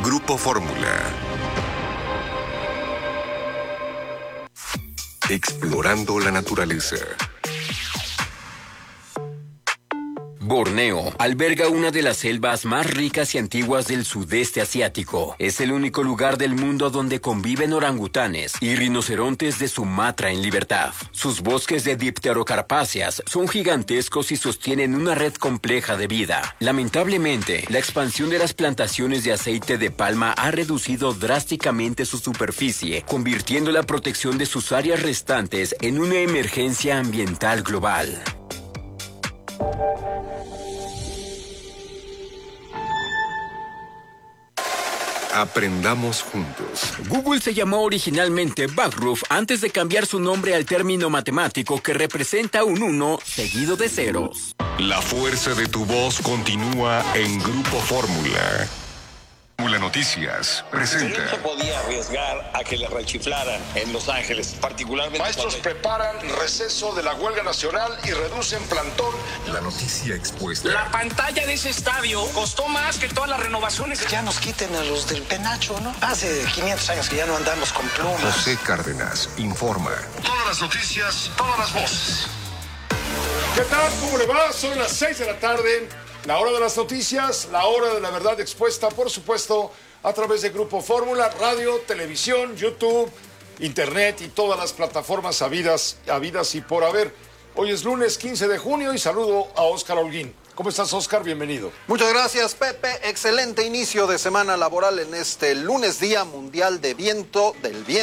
Grupo Fórmula. Explorando la naturaleza. Borneo alberga una de las selvas más ricas y antiguas del sudeste asiático. Es el único lugar del mundo donde conviven orangutanes y rinocerontes de Sumatra en libertad. Sus bosques de dipterocarpáceas son gigantescos y sostienen una red compleja de vida. Lamentablemente, la expansión de las plantaciones de aceite de palma ha reducido drásticamente su superficie, convirtiendo la protección de sus áreas restantes en una emergencia ambiental global. Aprendamos juntos. Google se llamó originalmente Backroof antes de cambiar su nombre al término matemático que representa un 1 seguido de ceros. La fuerza de tu voz continúa en Grupo Fórmula. Fórmula Noticias presenta. No se podía arriesgar a que le rechiflaran en Los Ángeles, particularmente. Maestros preparan receso de la huelga nacional y reducen plantón. La noticia expuesta. La pantalla de ese estadio costó más que todas las renovaciones. Ya nos quiten a los del penacho, ¿no? Hace 500 años que ya no andamos con plumas. José Cárdenas informa. Todas las noticias, todas las voces. ¿Qué tal? ¿Cómo le va? Son las 6 de la tarde. La hora de las noticias, la hora de la verdad expuesta, por supuesto, a través de Grupo Fórmula, radio, televisión, YouTube, internet y todas las plataformas habidas y por haber. Hoy es lunes 15 de junio y saludo a Óscar Holguín. ¿Cómo estás, Óscar? Bienvenido. Muchas gracias, Pepe. Excelente inicio de semana laboral en este lunes, Día Mundial del Viento,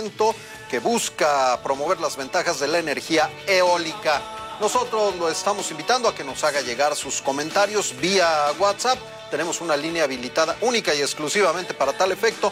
que busca promover las ventajas de la energía eólica. Nosotros lo estamos invitando a que nos haga llegar sus comentarios vía WhatsApp. Tenemos una línea habilitada única y exclusivamente para tal efecto,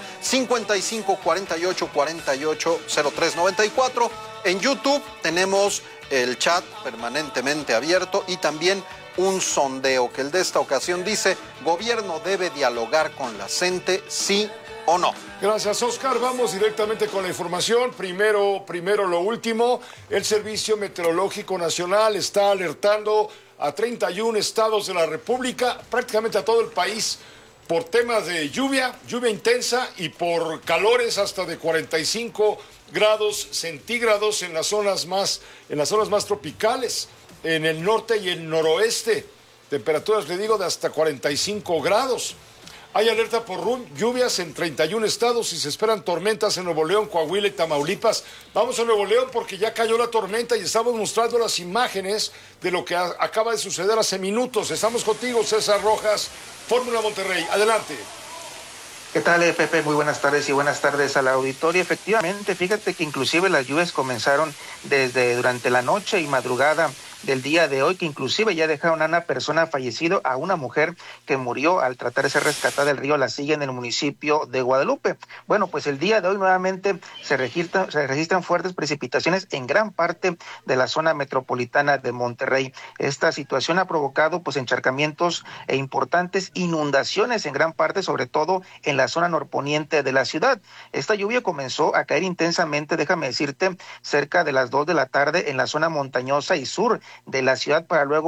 55 48 48 03 94. En YouTube tenemos el chat permanentemente abierto y también un sondeo que el de esta ocasión dice: ¿gobierno debe dialogar con la gente, sí o no? Gracias, Óscar. Vamos directamente con la información. Primero lo último. El Servicio Meteorológico Nacional está alertando a 31 estados de la República, prácticamente a todo el país, por temas de lluvia intensa y por calores hasta de 45 grados centígrados en las zonas más tropicales, en el norte y el noroeste. Temperaturas, le digo, de hasta 45 grados. Hay alerta por lluvias en 31 estados y se esperan tormentas en Nuevo León, Coahuila y Tamaulipas. Vamos a Nuevo León porque ya cayó la tormenta y estamos mostrando las imágenes de lo que acaba de suceder hace minutos. Estamos contigo, César Rojas, Fórmula Monterrey. Adelante. ¿Qué tal, Pepe? Muy buenas tardes y buenas tardes al auditorio. Efectivamente, fíjate que inclusive las lluvias comenzaron durante la noche y madrugada del día de hoy, que inclusive ya dejaron a una persona fallecida, a una mujer que murió al tratar de ser rescatada del río La Silla en el municipio de Guadalupe. Bueno, pues el día de hoy nuevamente se registran fuertes precipitaciones en gran parte de la zona metropolitana de Monterrey. Esta situación ha provocado pues encharcamientos e importantes inundaciones en gran parte, sobre todo en la zona norponiente de la ciudad. Esta lluvia comenzó a caer intensamente, déjame decirte, cerca de las 2 de la tarde en la zona montañosa y sur de la ciudad, para luego